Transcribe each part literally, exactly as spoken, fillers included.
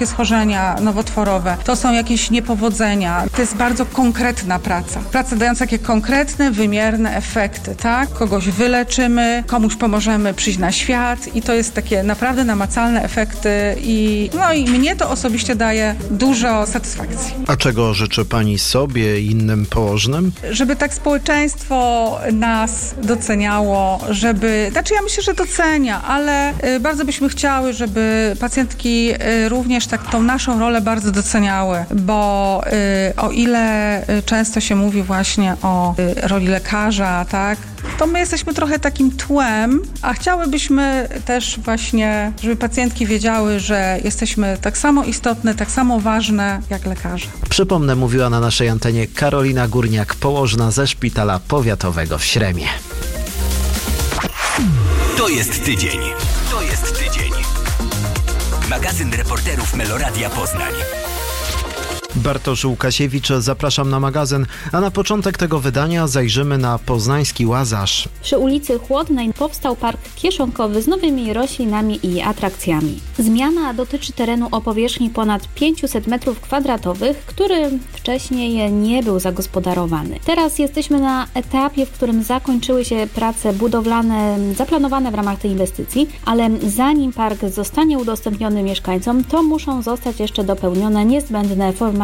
schorzenia nowotworowe, to są jakieś niepowodzenia. To jest bardzo konkretna praca. Praca dająca takie konkretne, wymierne efekty, tak? Kogoś wyleczymy, komuś pomożemy przyjść na świat i to jest takie naprawdę namacalne efekty i no i mnie to osobiście daje dużo satysfakcji. A czego życzy pani sobie i innym położnym? Żeby tak społeczeństwo nas doceniało, żeby, znaczy ja myślę, że docenia, ale y, bardzo byśmy chciały, żeby pacjentki y, również tak tą naszą rolę bardzo doceniały, bo y, o ile y, często się mówi właśnie o y, roli lekarza, tak, to my jesteśmy trochę takim tłem, a chciałybyśmy też właśnie, żeby pacjentki wiedziały, że jesteśmy tak samo istotne, tak samo ważne jak lekarze. Przypomnę, mówiła na naszej antenie Karolina Górniak, położna ze Szpitala Powiatowego w Śremie. To jest tydzień. To jest tydzień. Magazyn reporterów Meloradia Poznań. Bartosz Łukasiewicz, zapraszam na magazyn, a na początek tego wydania zajrzymy na poznański Łazarz. Przy ulicy Chłodnej powstał park kieszonkowy z nowymi roślinami i atrakcjami. Zmiana dotyczy terenu o powierzchni ponad pięćset metrów kwadratowych, który wcześniej nie był zagospodarowany. Teraz jesteśmy na etapie, w którym zakończyły się prace budowlane zaplanowane w ramach tej inwestycji, ale zanim park zostanie udostępniony mieszkańcom, to muszą zostać jeszcze dopełnione niezbędne formalności.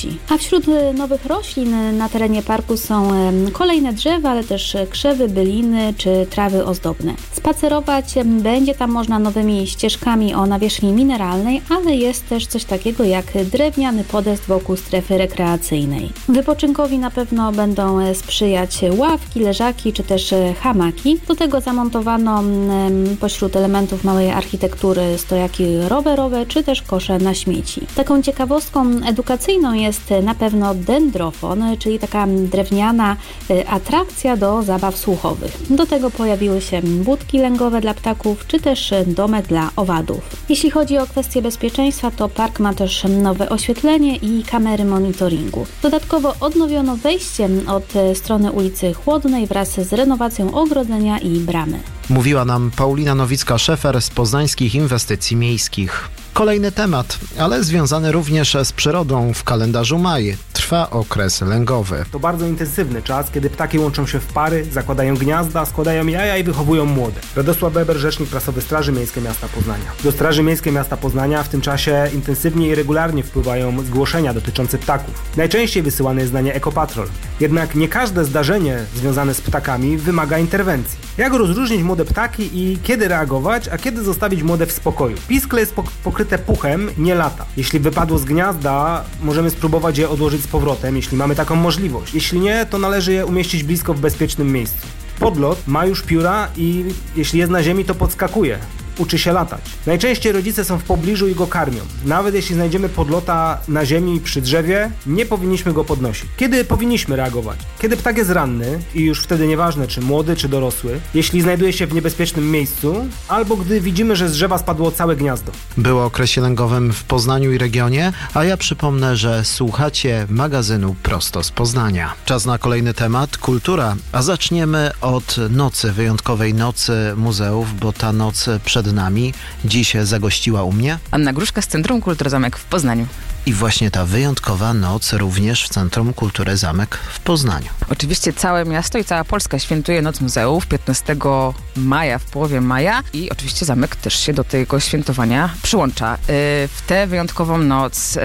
A wśród nowych roślin na terenie parku są kolejne drzewa, ale też krzewy, byliny czy trawy ozdobne. Spacerować będzie tam można nowymi ścieżkami o nawierzchni mineralnej, ale jest też coś takiego jak drewniany podest wokół strefy rekreacyjnej. Wypoczynkowi na pewno będą sprzyjać ławki, leżaki czy też hamaki. Do tego zamontowano pośród elementów małej architektury stojaki rowerowe czy też kosze na śmieci. Taką ciekawostką edukacyjną jest na pewno dendrofon, czyli taka drewniana atrakcja do zabaw słuchowych. Do tego pojawiły się budki lęgowe dla ptaków, czy też domek dla owadów. Jeśli chodzi o kwestie bezpieczeństwa, to park ma też nowe oświetlenie i kamery monitoringu. Dodatkowo odnowiono wejście od strony ulicy Chłodnej wraz z renowacją ogrodzenia i bramy. Mówiła nam Paulina Nowicka-Szefer z Poznańskich Inwestycji Miejskich. Kolejny temat, ale związany również z przyrodą. W kalendarzu maj trwa okres lęgowy. To bardzo intensywny czas, kiedy ptaki łączą się w pary, zakładają gniazda, składają jaja i wychowują młode. Radosław Beber, rzecznik prasowy Straży Miejskiej Miasta Poznania. Do Straży Miejskiej Miasta Poznania w tym czasie intensywnie i regularnie wpływają zgłoszenia dotyczące ptaków. Najczęściej wysyłane jest na nie ekopatrol. Jednak nie każde zdarzenie związane z ptakami wymaga interwencji. Jak rozróżnić młode ptaki i kiedy reagować, a kiedy zostawić młode w spokoju? Piskle jest pokryte puchem, nie lata. Jeśli wypadło z gniazda, możemy spróbować je odłożyć z powrotem, jeśli mamy taką możliwość. Jeśli nie, to należy je umieścić blisko w bezpiecznym miejscu. Podlot ma już pióra i jeśli jest na ziemi, to podskakuje. Uczy się latać. Najczęściej rodzice są w pobliżu i go karmią. Nawet jeśli znajdziemy podlota na ziemi przy drzewie, nie powinniśmy go podnosić. Kiedy powinniśmy reagować? Kiedy ptak jest ranny i już wtedy nieważne czy młody, czy dorosły, jeśli znajduje się w niebezpiecznym miejscu, albo gdy widzimy, że z drzewa spadło całe gniazdo. Było o okresie lęgowym w Poznaniu i regionie, a ja przypomnę, że słuchacie magazynu Prosto z Poznania. Czas na kolejny temat, kultura, a zaczniemy od nocy, wyjątkowej nocy muzeów, bo ta noc przed nami dziś zagościła u mnie Anna Gruszka z Centrum Kultury Zamek w Poznaniu. I właśnie ta wyjątkowa noc również w Centrum Kultury Zamek w Poznaniu. Oczywiście całe miasto i cała Polska świętuje Noc Muzeów piętnastego maja, w połowie maja i oczywiście zamek też się do tego świętowania przyłącza. W tę wyjątkową noc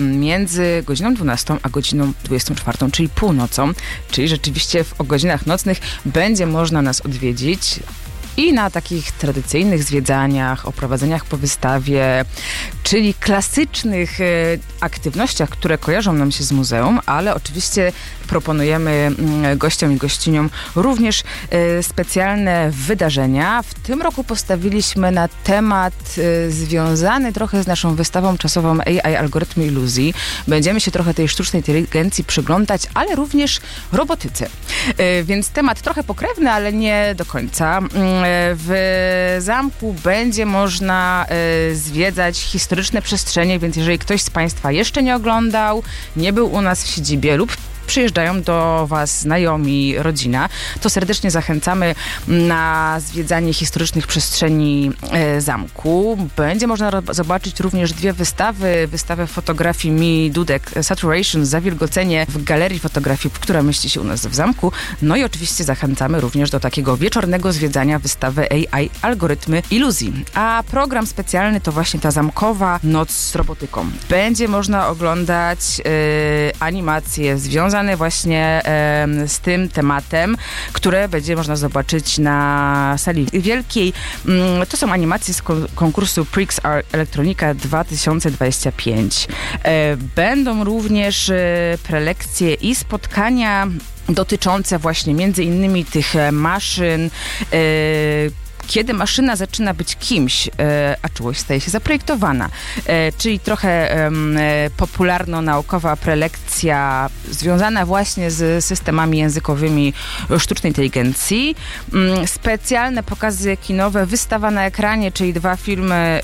między godziną dwunastą a godziną dwudziestą czwartą, czyli północą, czyli rzeczywiście w, o godzinach nocnych będzie można nas odwiedzić. I na takich tradycyjnych zwiedzaniach, oprowadzeniach po wystawie, czyli klasycznych e, aktywnościach, które kojarzą nam się z muzeum, ale oczywiście proponujemy mm, gościom i gościniom również e, specjalne wydarzenia. W tym roku postawiliśmy na temat e, związany trochę z naszą wystawą czasową A I, Algorytmy Iluzji. Będziemy się trochę tej sztucznej inteligencji przyglądać, ale również robotyce. E, więc temat trochę pokrewny, ale nie do końca. W zamku będzie można y, zwiedzać historyczne przestrzenie, więc jeżeli ktoś z Państwa jeszcze nie oglądał, nie był u nas w siedzibie lub przyjeżdżają do Was znajomi, rodzina, to serdecznie zachęcamy na zwiedzanie historycznych przestrzeni e, zamku. Będzie można ro- zobaczyć również dwie wystawy. Wystawę fotografii Mi Dudek Saturation, zawilgocenie w galerii fotografii, która mieści się u nas w zamku. No i oczywiście zachęcamy również do takiego wieczornego zwiedzania wystawy A I Algorytmy Iluzji. A program specjalny to właśnie ta zamkowa noc z robotyką. Będzie można oglądać e, animacje związane właśnie e, z tym tematem, które będzie można zobaczyć na sali wielkiej. To są animacje z konkursu Prix Electronica dwa tysiące dwadzieścia pięć. Będą również prelekcje i spotkania dotyczące właśnie między innymi tych maszyn, kiedy maszyna zaczyna być kimś, e, a czułość staje się zaprojektowana. E, czyli trochę e, popularno-naukowa prelekcja związana właśnie z systemami językowymi sztucznej inteligencji. E, specjalne pokazy kinowe, wystawa na ekranie, czyli dwa filmy e,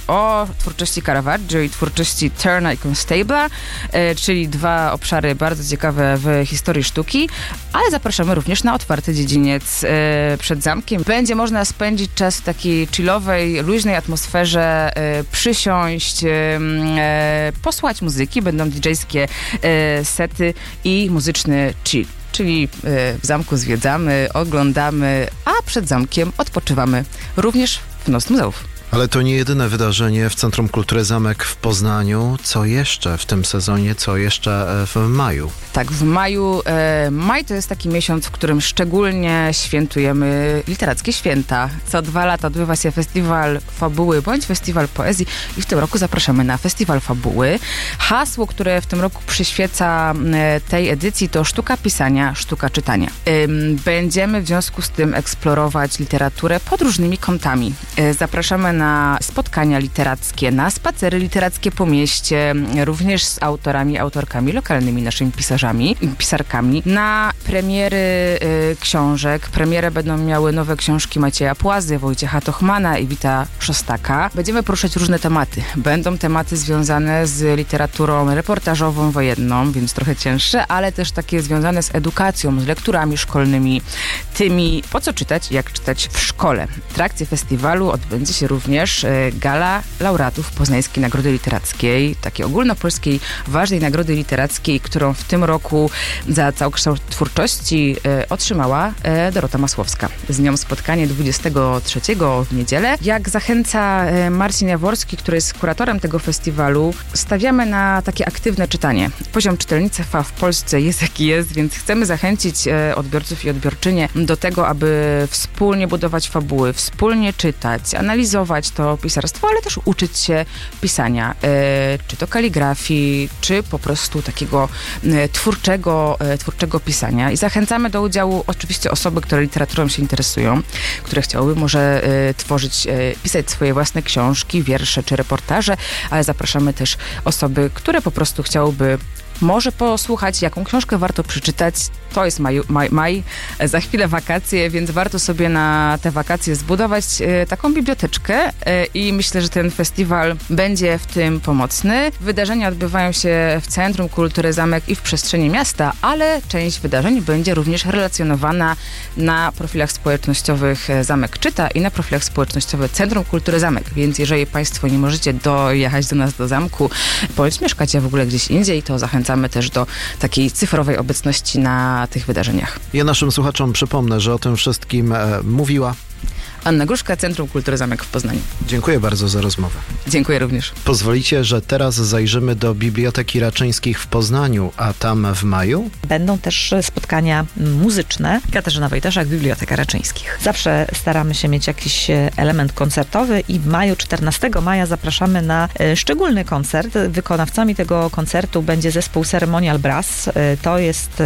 o twórczości Caravaggio i twórczości Turna i Constabla, e, czyli dwa obszary bardzo ciekawe w historii sztuki, ale zapraszamy również na otwarty dziedziniec e, przed zamkiem. Będzie można spędzić czas w takiej chillowej, luźnej atmosferze, e, przysiąść, e, posłuchać muzyki, będą didżejskie e, sety i muzyczny chill. Czyli e, w zamku zwiedzamy, oglądamy, a przed zamkiem odpoczywamy również w Noc Muzeów. Ale to nie jedyne wydarzenie w Centrum Kultury Zamek w Poznaniu. Co jeszcze w tym sezonie, co jeszcze w maju? Tak, w maju. E, maj to jest taki miesiąc, w którym szczególnie świętujemy literackie święta. Co dwa lata odbywa się festiwal fabuły bądź festiwal poezji i w tym roku zapraszamy na festiwal fabuły. Hasło, które w tym roku przyświeca e, tej edycji to sztuka pisania, sztuka czytania. E, będziemy w związku z tym eksplorować literaturę pod różnymi kątami. E, zapraszamy na na spotkania literackie, na spacery literackie po mieście, również z autorami, autorkami lokalnymi, naszymi pisarzami, pisarkami, na premiery y, książek. Premierę będą miały nowe książki Macieja Płazy, Wojciecha Tochmana i Wita Szostaka. Będziemy poruszać różne tematy. Będą tematy związane z literaturą reportażową, wojenną, więc trochę cięższe, ale też takie związane z edukacją, z lekturami szkolnymi, tymi, po co czytać, jak czytać w szkole. W trakcie festiwalu odbędzie się również również gala laureatów Poznańskiej Nagrody Literackiej, takiej ogólnopolskiej, ważnej nagrody literackiej, którą w tym roku za całokształt twórczości e, otrzymała e, Dorota Masłowska. Z nią spotkanie dwudziestego trzeciego w niedzielę. Jak zachęca e, Marcin Jaworski, który jest kuratorem tego festiwalu, stawiamy na takie aktywne czytanie. Poziom czytelnictwa w Polsce jest jaki jest, więc chcemy zachęcić e, odbiorców i odbiorczynie do tego, aby wspólnie budować fabuły, wspólnie czytać, analizować to pisarstwo, ale też uczyć się pisania, e, czy to kaligrafii, czy po prostu takiego e, twórczego, e, twórczego pisania. I zachęcamy do udziału oczywiście osoby, które literaturą się interesują, które chciałyby może e, tworzyć, e, pisać swoje własne książki, wiersze czy reportaże, ale zapraszamy też osoby, które po prostu chciałyby może posłuchać, jaką książkę warto przeczytać. To jest maj, maj, maj, za chwilę wakacje, więc warto sobie na te wakacje zbudować e, taką biblioteczkę e, i myślę, że ten festiwal będzie w tym pomocny. Wydarzenia odbywają się w Centrum Kultury Zamek i w przestrzeni miasta, ale część wydarzeń będzie również relacjonowana na profilach społecznościowych Zamek Czyta i na profilach społecznościowych Centrum Kultury Zamek, więc jeżeli Państwo nie możecie dojechać do nas do zamku, bądź mieszkacie w ogóle gdzieś indziej, to zachęcamy też do takiej cyfrowej obecności na tych wydarzeniach. Ja naszym słuchaczom przypomnę, że o tym wszystkim e, mówiła Anna Gruszka, Centrum Kultury Zamek w Poznaniu. Dziękuję bardzo za rozmowę. Dziękuję również. Pozwolicie, że teraz zajrzymy do Biblioteki Raczyńskich w Poznaniu, a tam w maju? Będą też spotkania muzyczne. Katarzyna Wojtaszak, Biblioteka Raczyńskich. Zawsze staramy się mieć jakiś element koncertowy i w maju, czternastego maja zapraszamy na szczególny koncert. Wykonawcami tego koncertu będzie zespół Ceremonial Brass. To jest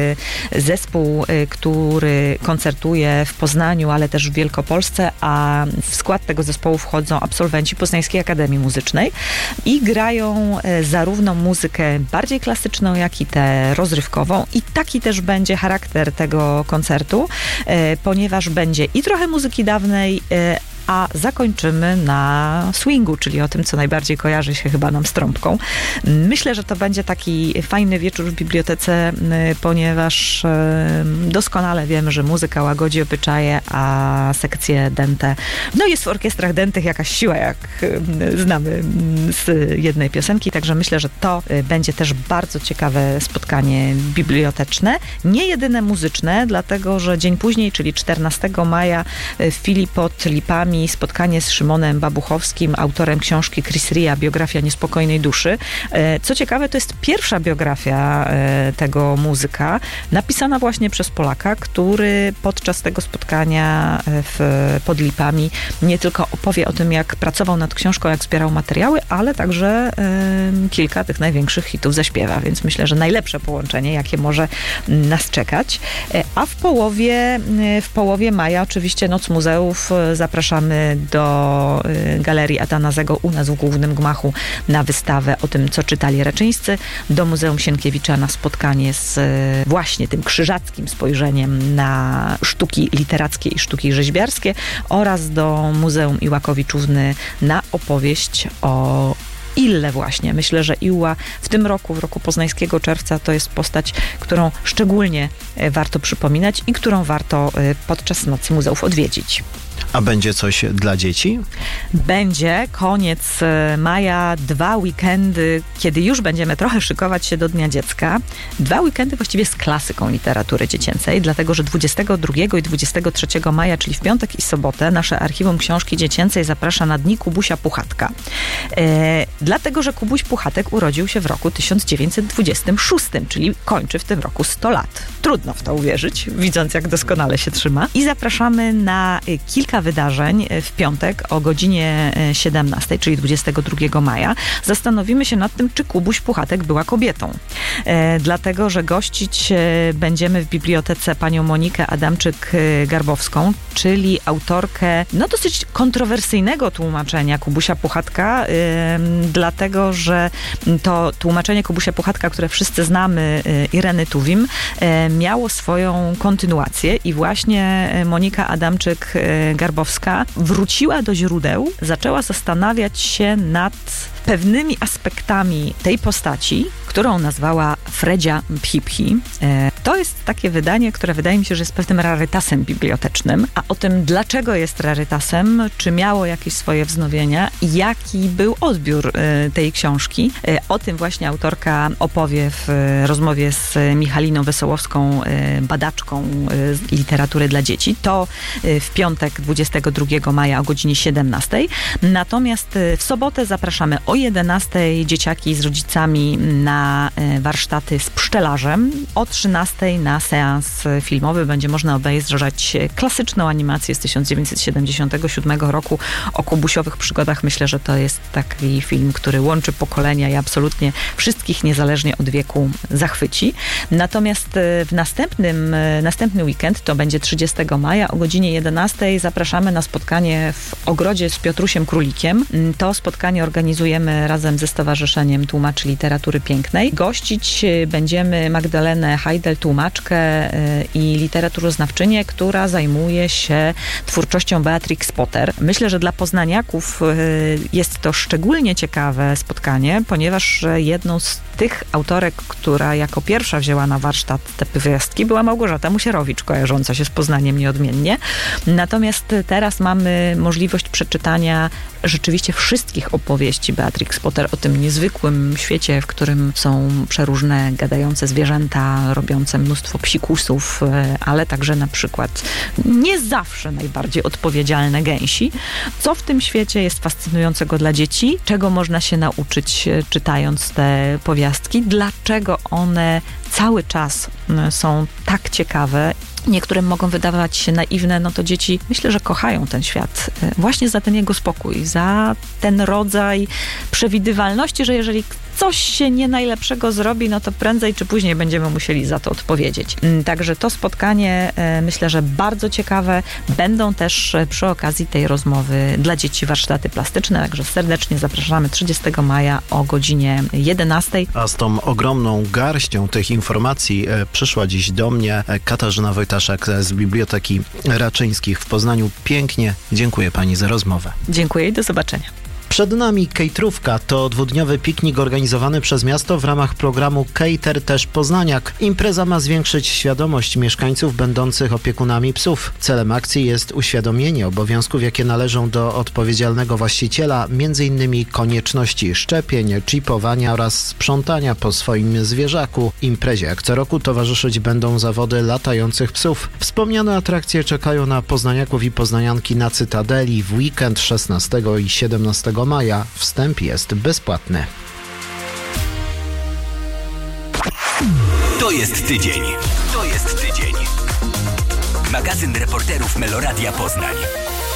zespół, który koncertuje w Poznaniu, ale też w Wielkopolsce, a w skład tego zespołu wchodzą absolwenci Poznańskiej Akademii Muzycznej i grają zarówno muzykę bardziej klasyczną, jak i tę rozrywkową. I taki też będzie charakter tego koncertu, ponieważ będzie i trochę muzyki dawnej, a zakończymy na swingu, czyli o tym, co najbardziej kojarzy się chyba nam z trąbką. Myślę, że to będzie taki fajny wieczór w bibliotece, ponieważ doskonale wiemy, że muzyka łagodzi obyczaje, a sekcje dente, no jest w orkiestrach dętych jakaś siła, jak znamy z jednej piosenki, także myślę, że to będzie też bardzo ciekawe spotkanie biblioteczne. Nie jedyne muzyczne, dlatego, że dzień później, czyli czternastego maja w Filii pod Lipami spotkanie z Szymonem Babuchowskim, autorem książki Chris Rea, biografia niespokojnej duszy. Co ciekawe, to jest pierwsza biografia tego muzyka, napisana właśnie przez Polaka, który podczas tego spotkania w, pod Lipami nie tylko opowie o tym, jak pracował nad książką, jak zbierał materiały, ale także y, kilka tych największych hitów zaśpiewa, więc myślę, że najlepsze połączenie, jakie może nas czekać. A w połowie, w połowie maja oczywiście Noc Muzeów. Zapraszamy do Galerii Atanazego u nas w Głównym Gmachu na wystawę o tym, co czytali Raczyńscy, do Muzeum Sienkiewicza na spotkanie z właśnie tym krzyżackim spojrzeniem na sztuki literackie i sztuki rzeźbiarskie oraz do Muzeum Iłakowiczówny na opowieść o Ille właśnie. Myślę, że Iła w tym roku, w roku poznańskiego czerwca, to jest postać, którą szczególnie warto przypominać i którą warto podczas Nocy Muzeów odwiedzić. A będzie coś dla dzieci? Będzie. Koniec maja, dwa weekendy, kiedy już będziemy trochę szykować się do Dnia Dziecka. Dwa weekendy właściwie z klasyką literatury dziecięcej, dlatego, że dwudziestego drugiego i dwudziestego trzeciego maja, czyli w piątek i sobotę, nasze Archiwum Książki Dziecięcej zaprasza na Dni Kubusia Puchatka. E, dlatego, że Kubuś Puchatek urodził się w roku tysiąc dziewięćset dwudziestym szóstym, czyli kończy w tym roku sto lat. Trudno w to uwierzyć, widząc, jak doskonale się trzyma. I zapraszamy na kilka wydarzeń w piątek o godzinie siedemnastej, czyli dwudziestego drugiego maja. Zastanowimy się nad tym, czy Kubuś Puchatek była kobietą. E, dlatego, że gościć będziemy w bibliotece panią Monikę Adamczyk-Garbowską, czyli autorkę no dosyć kontrowersyjnego tłumaczenia Kubusia Puchatka, e, dlatego, że to tłumaczenie Kubusia Puchatka, które wszyscy znamy, e, Ireny Tuwim, e, miało swoją kontynuację i właśnie Monika Adamczyk-Garbowska wróciła do źródeł, zaczęła zastanawiać się nad pewnymi aspektami tej postaci, którą nazwała Fredzia Phi-Phi. To jest takie wydanie, które wydaje mi się, że jest pewnym rarytasem bibliotecznym, a o tym, dlaczego jest rarytasem, czy miało jakieś swoje wznowienia i jaki był odbiór tej książki, o tym właśnie autorka opowie w rozmowie z Michaliną Wesołowską, badaczką literatury dla dzieci. To w piątek dwudziestego drugiego maja o godzinie siedemnastej. Natomiast w sobotę zapraszamy o jedenastej dzieciaki z rodzicami na warsztaty z pszczelarzem. O trzynastej na seans filmowy będzie można obejrzeć klasyczną animację z tysiąc dziewięćset siedemdziesiątego siódmego roku o kubusiowych przygodach. Myślę, że to jest taki film, który łączy pokolenia i absolutnie wszystkich, niezależnie od wieku, zachwyci. Natomiast w następnym, następny weekend, to będzie trzydziestego maja o godzinie jedenastej, zapraszamy na spotkanie w Ogrodzie z Piotrusiem Królikiem. To spotkanie organizujemy razem ze Stowarzyszeniem Tłumaczy Literatury Pięknej. Gościć będziemy Magdalenę Hajdel, tłumaczkę i literaturoznawczynię, która zajmuje się twórczością Beatrix Potter. Myślę, że dla poznaniaków jest to szczególnie ciekawe spotkanie, ponieważ jedną z tych autorek, która jako pierwsza wzięła na warsztat te powiastki, była Małgorzata Musierowicz, kojarząca się z Poznaniem nieodmiennie. Natomiast teraz mamy możliwość przeczytania rzeczywiście wszystkich opowieści Beatrix Potter o tym niezwykłym świecie, w którym są przeróżne gadające zwierzęta, robiące mnóstwo psikusów, ale także na przykład nie zawsze najbardziej odpowiedzialne gęsi. Co w tym świecie jest fascynującego dla dzieci? Czego można się nauczyć, czytając te powiastki? Dlaczego one cały czas są tak ciekawe? Niektórym mogą wydawać się naiwne, no to dzieci myślę, że kochają ten świat właśnie za ten jego spokój, za ten rodzaj przewidywalności, że jeżeli coś się nie najlepszego zrobi, no to prędzej czy później będziemy musieli za to odpowiedzieć. Także to spotkanie myślę, że bardzo ciekawe. Będą też przy okazji tej rozmowy dla dzieci warsztaty plastyczne, także serdecznie zapraszamy trzydziestego maja o godzinie jedenastej. A z tą ogromną garścią tych informacji e, przyszła dziś do mnie Katarzyna Wojtaszek z Biblioteki Raczyńskich w Poznaniu. Pięknie dziękuję pani za rozmowę. Dziękuję i do zobaczenia. Przed nami Caterówka, to dwudniowy piknik organizowany przez miasto w ramach programu Cater też Poznaniak. Impreza ma zwiększyć świadomość mieszkańców będących opiekunami psów. Celem akcji jest uświadomienie obowiązków, jakie należą do odpowiedzialnego właściciela, między innymi konieczności szczepień, chipowania oraz sprzątania po swoim zwierzaku. Imprezie jak co roku towarzyszyć będą zawody latających psów. Wspomniane atrakcje czekają na poznaniaków i poznanianki na Cytadeli w weekend szesnastego i siedemnastego maja. Wstęp jest bezpłatny. To jest tydzień. To jest tydzień. Magazyn reporterów Meloradia Poznań.